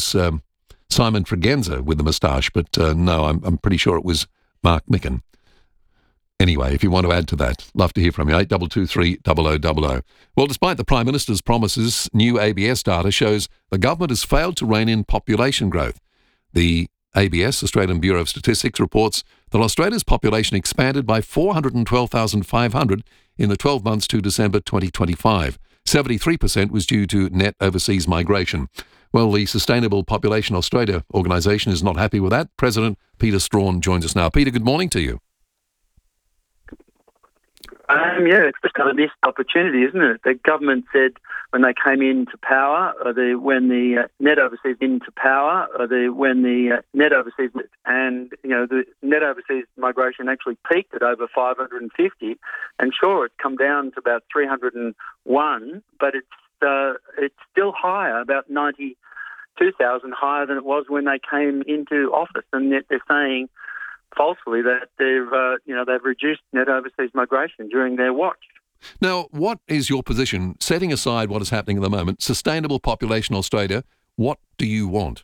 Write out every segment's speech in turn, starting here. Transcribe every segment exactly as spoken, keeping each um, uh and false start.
was um, Simon Fregenza with the moustache, but uh, no, I'm, I'm pretty sure it was Mark Micken. Anyway, if you want to add to that, love to hear from you. eight two two three zero zero zero zero. Well, despite the Prime Minister's promises, new A B S data shows the government has failed to rein in population growth. The A B S, Australian Bureau of Statistics, reports that Australia's population expanded by four hundred twelve thousand five hundred in the twelve months to December twenty twenty-five. seventy-three percent was due to net overseas migration. Well, the Sustainable Population Australia organisation is not happy with that. President Peter Strawn joins us now. Peter, good morning to you. Um, yeah, it's just kind of missed opportunity, isn't it? The government said when they came into power, or the, when the uh, net overseas into power, or the, when the uh, net overseas, and you know the net overseas migration actually peaked at over five hundred fifty, and sure, it's come down to about three hundred one, but it's uh, it's still higher, about ninety-two thousand higher than it was when they came into office, and yet they're saying falsely that they've, uh, you know, they've reduced net overseas migration during their watch. Now, what is your position, setting aside what is happening at the moment, Sustainable Population Australia, what do you want?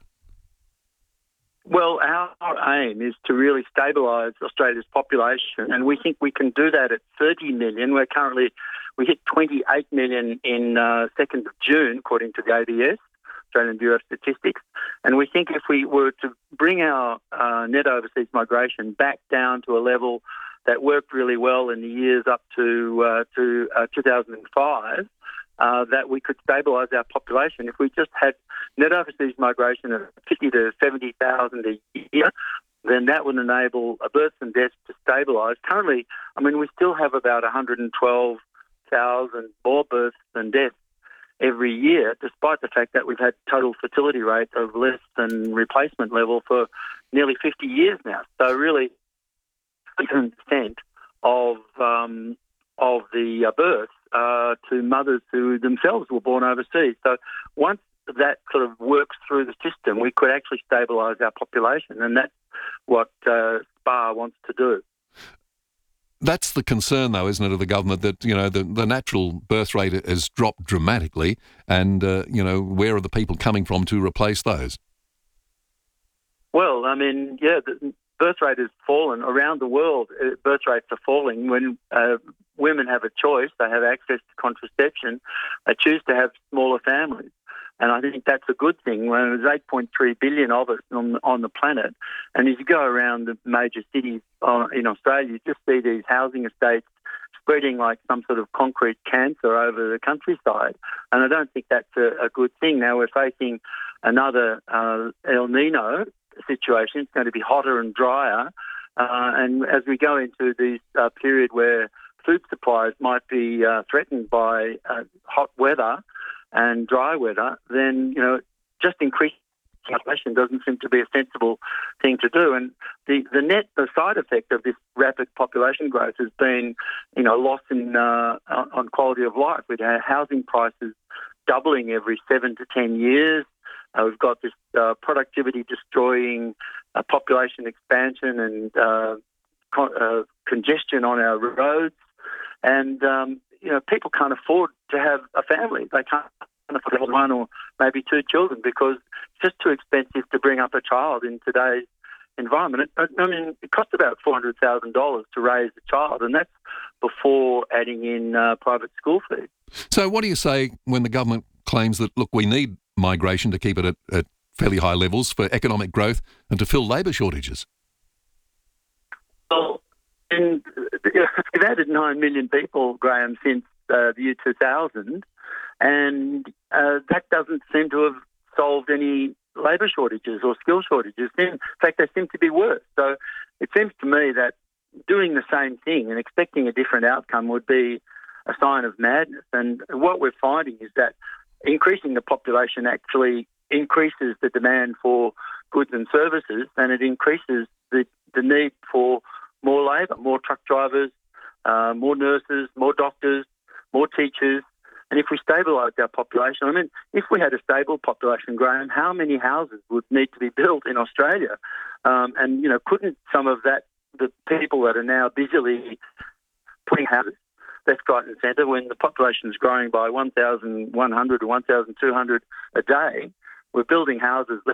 Well, our aim is to really stabilise Australia's population, and we think we can do that at thirty million. We're currently, we hit twenty-eight million in uh, second of June, according to the A B S, Australian Bureau of Statistics. And we think if we were to bring our uh, net overseas migration back down to a level that worked really well in the years up to uh, to uh, two thousand five, uh, that we could stabilise our population. If we just had net overseas migration of fifty to seventy thousand a year, then that would enable births and deaths to stabilise. Currently, I mean, we still have about one hundred twelve thousand more births than deaths every year, despite the fact that we've had total fertility rate of less than replacement level for nearly fifty years now. So really, seven percent of um, of the uh, births uh, to mothers who themselves were born overseas. So once that sort of works through the system, we could actually stabilise our population, and that's what uh, SPA wants to do. That's the concern, though, isn't it, of the government, that, you know, the, the natural birth rate has dropped dramatically, and, uh, you know, where are the people coming from to replace those? Well, I mean, yeah, the birth rate has fallen around the world. Birth rates are falling. When uh, women have a choice, they have access to contraception, they choose to have smaller families. And I think that's a good thing. When there's eight point three billion of us on, on the planet, and as you go around the major cities uh, in Australia, you just see these housing estates spreading like some sort of concrete cancer over the countryside. And I don't think that's a, a good thing. Now we're facing another uh, El Nino situation. It's going to be hotter and drier. Uh, and as we go into this uh, period where food supplies might be uh, threatened by uh, hot weather and dry weather, then, you know, just increasing population doesn't seem to be a sensible thing to do. And the, the net, the side effect of this rapid population growth has been, you know, loss in uh, on quality of life, with our housing prices doubling every seven to ten years. Uh, we've got this uh, productivity destroying uh, population expansion and uh, con- uh, congestion on our roads. And, um, you know, people can't afford to have a family. They can't afford one or maybe two children because it's just too expensive to bring up a child in today's environment. I mean, it costs about four hundred thousand dollars to raise a child, and that's before adding in uh, private school fees. So what do you say when the government claims that, look, we need migration to keep it at, at fairly high levels for economic growth and to fill labour shortages? Well, and we've added nine million people, Graham, since uh, the year two thousand, and uh, that doesn't seem to have solved any labour shortages or skill shortages. In fact, they seem to be worse. So it seems to me that doing the same thing and expecting a different outcome would be a sign of madness. And what we're finding is that increasing the population actually increases the demand for goods and services, and it increases the, the need for more labour, more truck drivers, uh, more nurses, more doctors, more teachers. And if we stabilise our population, I mean, if we had a stable population, Graham, how many houses would need to be built in Australia? Um, and, you know, couldn't some of that, the people that are now busily putting houses left, right and centre, when the population is growing by one thousand one hundred or one thousand two hundred a day, we're building houses